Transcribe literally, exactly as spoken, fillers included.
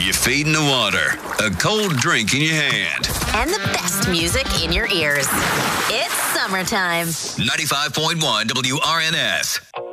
your feet in the water, a cold drink in your hand, and the best music in your ears. It's summertime. ninety-five point one W R N S.